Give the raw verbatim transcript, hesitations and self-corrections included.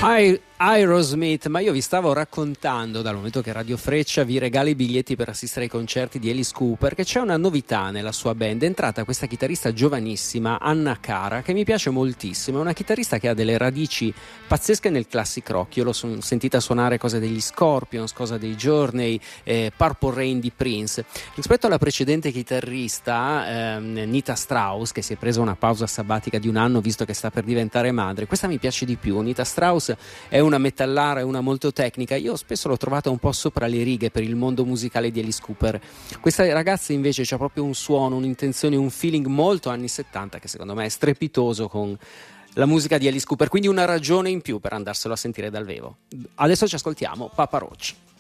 I- Aerosmith, ma io vi stavo raccontando, dal momento che Radio Freccia vi regala i biglietti per assistere ai concerti di Alice Cooper, che c'è una novità nella sua band. È entrata questa chitarrista giovanissima, Anna Cara, che mi piace moltissimo. È una chitarrista che ha delle radici pazzesche nel classic rock. Io l'ho son- sentita suonare cose degli Scorpions, cosa dei Journey, eh, Purple Rain di Prince. Rispetto alla precedente chitarrista, ehm, Nita Strauss, che si è presa una pausa sabbatica di un anno visto che sta per diventare madre, questa mi piace di più. Nita Strauss è una metallare, è una molto tecnica. Io spesso l'ho trovata un po' sopra le righe per il mondo musicale di Alice Cooper. Questa ragazza invece c'ha proprio un suono, un'intenzione, un feeling molto anni settanta che secondo me è strepitoso con la musica di Alice Cooper, quindi una ragione in più per andarselo a sentire dal vivo. Adesso ci ascoltiamo Papa Roach.